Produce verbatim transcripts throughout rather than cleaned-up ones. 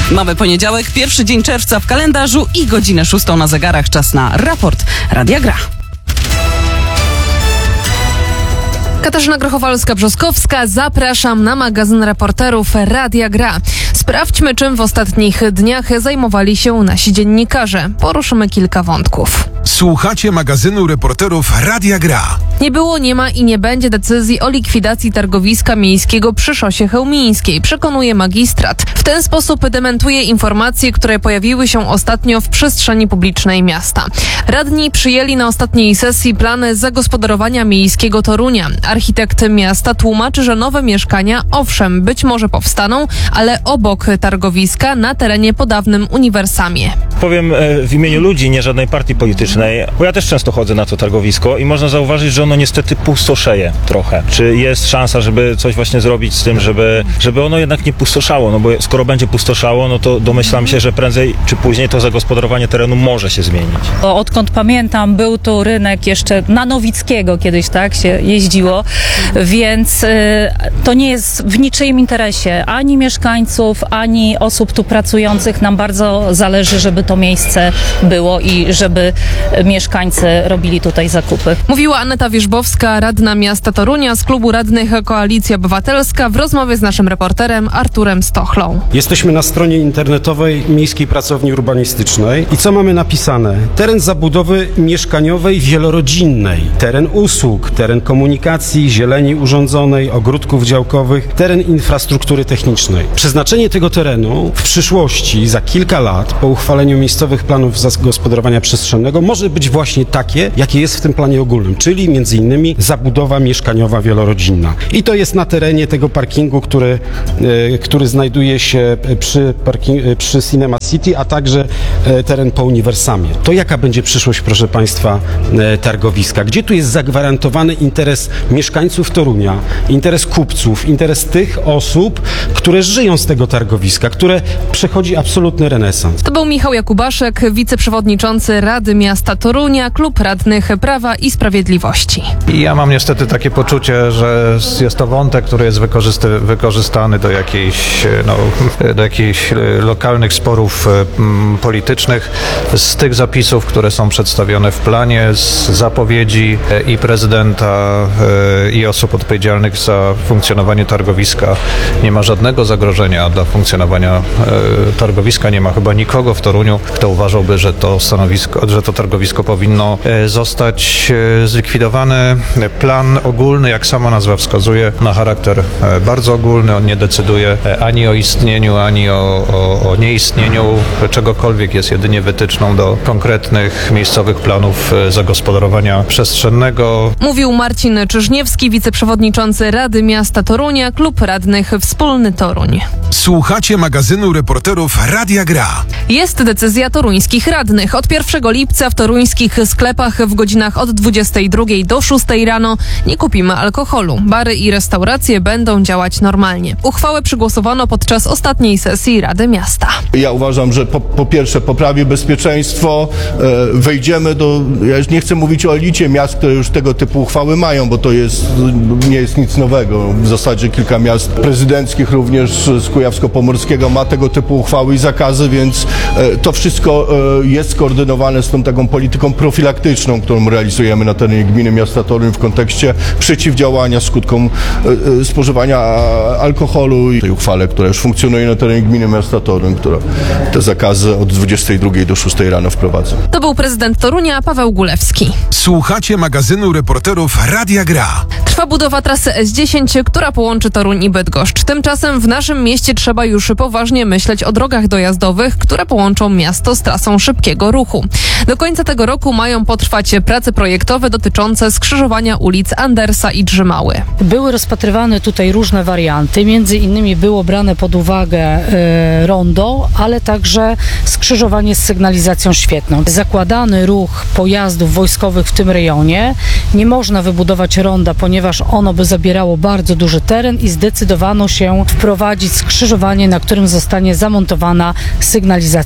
Mamy poniedziałek, pierwszy dzień czerwca w kalendarzu i godzinę szóstą na zegarach. Czas na raport Radia Gra. Katarzyna Grochowalska-Brzoskowska, zapraszam na magazyn reporterów Radia Gra. Sprawdźmy, czym w ostatnich dniach zajmowali się nasi dziennikarze. Poruszymy kilka wątków. Słuchacie magazynu reporterów Radia Gra. Nie było, nie ma i nie będzie decyzji o likwidacji targowiska miejskiego przy Szosie Chełmińskiej, przekonuje magistrat. W ten sposób dementuje informacje, które pojawiły się ostatnio w przestrzeni publicznej miasta. Radni przyjęli na ostatniej sesji plany zagospodarowania miejskiego Torunia. Architekt miasta tłumaczy, że nowe mieszkania owszem być może powstaną, ale obok targowiska na terenie po dawnym Uniwersamie. Powiem w imieniu ludzi, nie żadnej partii politycznej, bo ja też często chodzę na to targowisko i można zauważyć, że ono niestety pustoszeje trochę. Czy jest szansa, żeby coś właśnie zrobić z tym, żeby, żeby ono jednak nie pustoszało? No bo skoro będzie pustoszało, no to domyślam się, że prędzej czy później to zagospodarowanie terenu może się zmienić. Odkąd pamiętam, był tu rynek jeszcze na Nowickiego kiedyś, tak, się jeździło, więc y, to nie jest w niczyim interesie ani mieszkańców, ani osób tu pracujących. Nam bardzo zależy, żeby to miejsce było i żeby mieszkańcy robili tutaj zakupy. Mówiła Aneta Wierzbowska, radna miasta Torunia z klubu radnych Koalicja Obywatelska w rozmowie z naszym reporterem Arturem Stochlą. Jesteśmy na stronie internetowej Miejskiej Pracowni Urbanistycznej i co mamy napisane? Teren zabudowy mieszkaniowej wielorodzinnej, teren usług, teren komunikacji, zieleni urządzonej, ogródków działkowych, teren infrastruktury technicznej. Przeznaczenie tego terenu w przyszłości, za kilka lat, po uchwaleniu miejscowych planów zagospodarowania przestrzennego, może być właśnie takie, jakie jest w tym planie ogólnym, czyli między innymi zabudowa mieszkaniowa wielorodzinna. I to jest na terenie tego parkingu, który, e, który znajduje się przy, parking, przy Cinema City, a także e, teren po Uniwersamie. To jaka będzie przyszłość, proszę Państwa, e, targowiska? Gdzie tu jest zagwarantowany interes mieszkańców Torunia, interes kupców, interes tych osób, które żyją z tego targowiska, które przechodzi absolutny renesans? To był Michał Jakubaszek, wiceprzewodniczący Rady Miasta Torunia, klub radnych Prawa i Sprawiedliwości. I ja mam niestety takie poczucie, że jest to wątek, który jest wykorzysty, wykorzystany do jakiejś, no, do jakichś lokalnych sporów m, politycznych z tych zapisów, które są przedstawione w planie, z zapowiedzi i prezydenta, i osób odpowiedzialnych za funkcjonowanie targowiska. Nie ma żadnego zagrożenia dla funkcjonowania targowiska. Nie ma chyba nikogo w Toruniu, kto uważałby, że to stanowisko, że to targowisko powinno zostać zlikwidowane. Plan ogólny, jak sama nazwa wskazuje, ma charakter bardzo ogólny. On nie decyduje ani o istnieniu, ani o, o, o nieistnieniu czegokolwiek. Jest jedynie wytyczną do konkretnych miejscowych planów zagospodarowania przestrzennego. Mówił Marcin Czyżniewski, wiceprzewodniczący Rady Miasta Torunia, klub radnych Wspólny Toruń. Słuchacie magazynu reporterów Radia Gra. Jest decyzja toruńskich radnych. Od pierwszego lipca w toruńskich sklepach w godzinach od dwudziestej drugiej do szóstej rano nie kupimy alkoholu. Bary i restauracje będą działać normalnie. Uchwałę przygłosowano podczas ostatniej sesji Rady Miasta. Ja uważam, że po, po pierwsze poprawi bezpieczeństwo, e, wejdziemy do, ja już nie chcę mówić o elicie miast, które już tego typu uchwały mają, bo to jest, nie jest nic nowego. W zasadzie kilka miast prezydenckich również z Kujawsko-Pomorskiego ma tego typu uchwały i zakazy, więc e, to wszystko e, jest skoordynowane z tą taką polityką profilaktyczną, którą realizujemy na terenie gminy miasta Toruń w kontekście przeciwdziałania skutkom e, e, spożywania alkoholu i tej uchwale, która już funkcjonuje na terenie gminy miasta Toruń, która te zakazy od dwudziestej drugiej do szóstej rano wprowadza. To był prezydent Torunia Paweł Gulewski. Słuchacie magazynu reporterów Radia Gra. Trwa budowa trasy S dziesięć, która połączy Toruń i Bydgoszcz. Tymczasem w naszym mieście trzeba już poważnie myśleć o drogach dojazdowych, które połączą miasto z trasą szybkiego ruchu. Do końca tego roku mają potrwać prace projektowe dotyczące skrzyżowania ulic Andersa i Drzymały. Były rozpatrywane tutaj różne warianty, między innymi było brane pod uwagę e, rondo, ale także skrzyżowanie z sygnalizacją świetną. Zakładany ruch pojazdów wojskowych w tym rejonie, nie można wybudować ronda, ponieważ ono by zabierało bardzo duży teren i zdecydowano się wprowadzić skrzyżowanie, na którym zostanie zamontowana sygnalizacja świetna.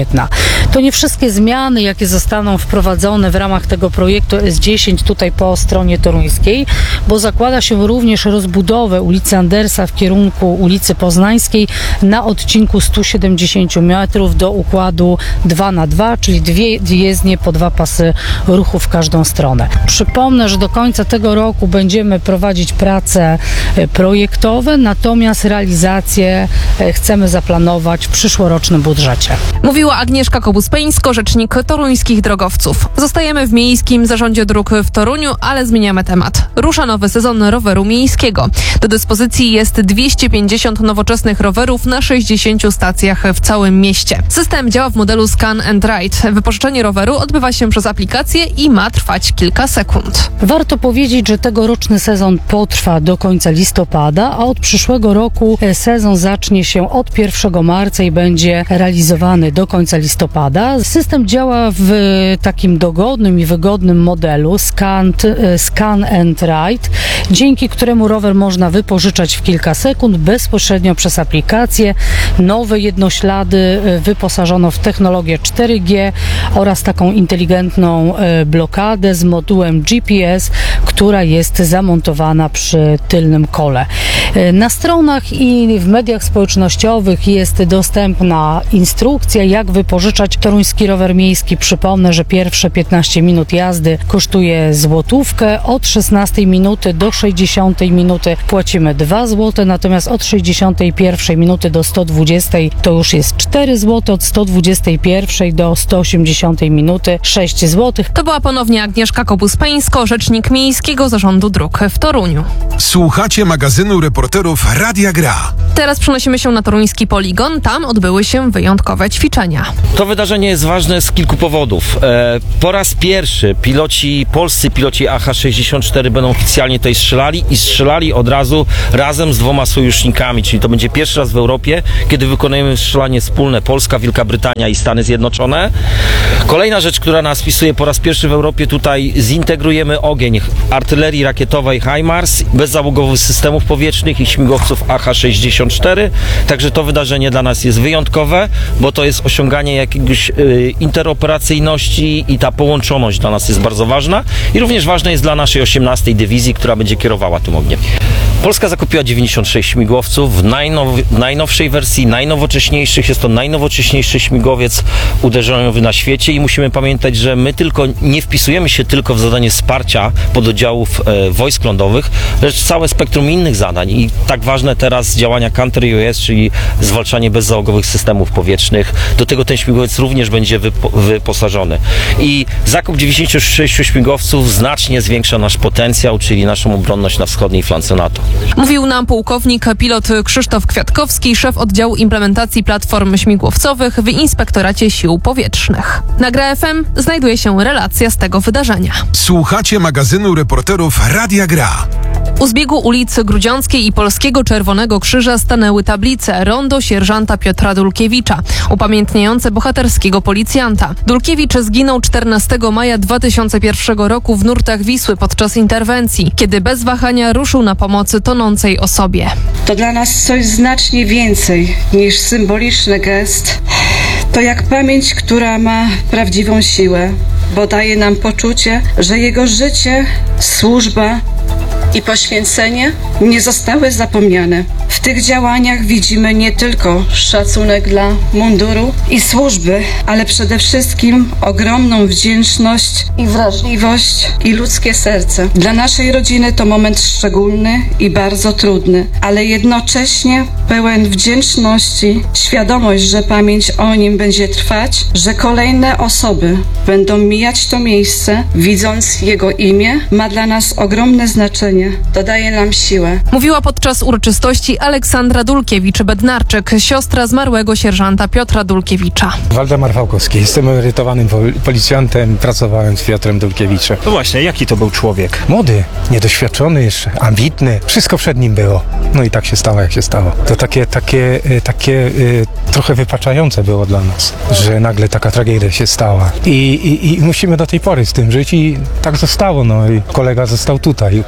Świetna. To nie wszystkie zmiany, jakie zostaną wprowadzone w ramach tego projektu S dziesięć tutaj po stronie toruńskiej, bo zakłada się również rozbudowę ulicy Andersa w kierunku ulicy Poznańskiej na odcinku stu siedemdziesięciu metrów do układu dwa na dwa, czyli dwie jezdnie po dwa pasy ruchu w każdą stronę. Przypomnę, że do końca tego roku będziemy prowadzić prace projektowe, natomiast realizację chcemy zaplanować w przyszłorocznym budżecie. Mówiła Agnieszka Kobus-Peńsko, rzecznik toruńskich drogowców. Zostajemy w Miejskim Zarządzie Dróg w Toruniu, ale zmieniamy temat. Rusza nowy sezon roweru miejskiego. Do dyspozycji jest dwieście pięćdziesiąt nowoczesnych rowerów na sześćdziesięciu stacjach w całym mieście. System działa w modelu Scan and Ride. Wypożyczenie roweru odbywa się przez aplikację i ma trwać kilka sekund. Warto powiedzieć, że tegoroczny sezon potrwa do końca listopada, a od przyszłego roku sezon zacznie się od pierwszego marca i będzie realizowany do końca listopada. System działa w takim dogodnym i wygodnym modelu Scan, Scan and Ride, dzięki któremu rower można wypożyczać w kilka sekund bezpośrednio przez aplikację. Nowe jednoślady wyposażono w technologię cztery G oraz taką inteligentną blokadę z modułem G P S, która jest zamontowana przy tylnym kole. Na stronach i w mediach społecznościowych jest dostępna instrukcja, jak wypożyczać toruński rower miejski. Przypomnę, że pierwsze piętnaście minut jazdy kosztuje złotówkę, od szesnastej minuty do sześćdziesiątej minuty płacimy dwa złote, natomiast od sześćdziesiątej pierwszej minuty do sto dwudziestej to już jest cztery złote, od sto dwudziestej pierwszej do sto osiemdziesiątej minuty sześć złotych. To była ponownie Agnieszka Kobus-Peńsko, rzecznik Miejskiego Zarządu Dróg w Toruniu. Słuchacie magazynu reporterów Radia Gra. Teraz przenosimy się na toruński poligon. Tam odbyły się wyjątkowe ćwiczenia. To wydarzenie jest ważne z kilku powodów. E, po raz pierwszy piloci, polscy piloci A H sześćdziesiąt cztery będą oficjalnie tutaj strzelali i strzelali od razu razem z dwoma sojusznikami, czyli to będzie pierwszy raz w Europie, kiedy wykonujemy strzelanie wspólne Polska, Wielka Brytania i Stany Zjednoczone. Kolejna rzecz, która nas wpisuje po raz pierwszy w Europie, tutaj zintegrujemy ogień artylerii rakietowej HIMARS, bezzałogowych systemów powietrznych i śmigłowców A H sześćdziesiąt cztery, także to wydarzenie dla nas jest wyjątkowe, bo to jest osiąganie jakiegoś y, interoperacyjności i ta połączoność dla nas jest bardzo ważna i również ważne jest dla naszej osiemnastej Dywizji, która będzie kierowała tym ogniem. Polska zakupiła dziewięćdziesiąt sześć śmigłowców w, najnow, w najnowszej wersji, najnowocześniejszych. Jest to najnowocześniejszy śmigłowiec uderzeniowy na świecie i musimy pamiętać, że my tylko nie wpisujemy się tylko w zadanie wsparcia pododdziałów e, wojsk lądowych, lecz całe spektrum innych zadań i tak ważne teraz działania Counter U A S, czyli zwalczanie bezzałogowych systemów powietrznych. Do tego ten śmigłowiec również będzie wypo, wyposażony. I zakup dziewięćdziesięciu sześciu śmigłowców znacznie zwiększa nasz potencjał, czyli naszą obronność na wschodniej flance NATO. Mówił nam pułkownik pilot Krzysztof Kwiatkowski, szef oddziału implementacji platform śmigłowcowych w Inspektoracie Sił Powietrznych. Na Gra F M znajduje się relacja z tego wydarzenia. Słuchacie magazynu reporterów Radia Gra. U zbiegu ulicy Grudziąckiej i Polskiego Czerwonego Krzyża stanęły tablice rondo sierżanta Piotra Dulkiewicza, upamiętniające bohaterskiego policjanta. Dulkiewicz zginął czternastego maja dwa tysiące pierwszego roku w nurtach Wisły podczas interwencji, kiedy bez wahania ruszył na pomoc tonącej osobie. To dla nas coś znacznie więcej niż symboliczny gest. To jak pamięć, która ma prawdziwą siłę, bo daje nam poczucie, że jego życie, służba i poświęcenie nie zostały zapomniane. W tych działaniach widzimy nie tylko szacunek dla munduru i służby, ale przede wszystkim ogromną wdzięczność i wrażliwość i ludzkie serce. Dla naszej rodziny to moment szczególny i bardzo trudny, ale jednocześnie pełen wdzięczności, świadomość, że pamięć o nim będzie trwać, że kolejne osoby będą mijać to miejsce, widząc jego imię, ma dla nas ogromne znaczenie. Dodaje nam siłę. Mówiła podczas uroczystości Aleksandra Dulkiewicz-Bednarczyk, siostra zmarłego sierżanta Piotra Dulkiewicza. Waldemar Fałkowski. Jestem emerytowanym policjantem, pracowałem z Piotrem Dulkiewiczem. No właśnie, jaki to był człowiek? Młody, niedoświadczony jeszcze, ambitny. Wszystko przed nim było. No i tak się stało, jak się stało. To takie, takie, takie trochę wypaczające było dla nas, że nagle taka tragedia się stała. I, i, i musimy do tej pory z tym żyć i tak zostało. No i kolega został tutaj, przynajmniej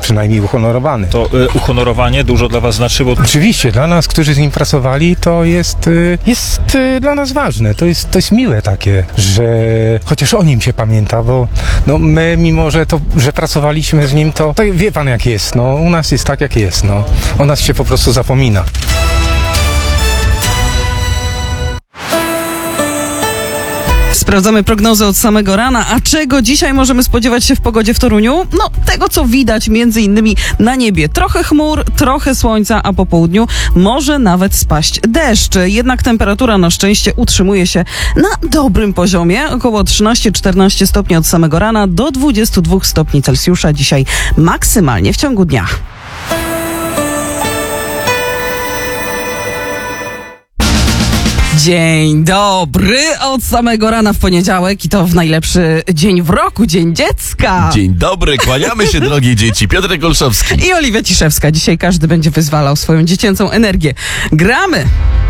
uhonorowany. To y, uhonorowanie dużo dla was znaczyło? Oczywiście, dla nas, którzy z nim pracowali, to jest, y, jest y, dla nas ważne. To jest, to jest miłe takie, że chociaż o nim się pamięta, bo no, my, mimo że, to, że pracowaliśmy z nim, to, to wie pan jak jest. No, u nas jest tak jak jest. No. O nas się po prostu zapomina. Sprawdzamy prognozę od samego rana. A czego dzisiaj możemy spodziewać się w pogodzie w Toruniu? No, tego co widać między innymi na niebie. Trochę chmur, trochę słońca, a po południu może nawet spaść deszcz. Jednak temperatura na szczęście utrzymuje się na dobrym poziomie. Około trzynaście czternaście stopni od samego rana do dwudziestu dwóch stopni Celsjusza dzisiaj maksymalnie w ciągu dnia. Dzień dobry od samego rana w poniedziałek i to w najlepszy dzień w roku, Dzień Dziecka. Dzień dobry, kłaniamy się drogie dzieci. Piotr Olszowski I Oliwia Ciszewska. Dzisiaj każdy będzie wyzwalał swoją dziecięcą energię. Gramy!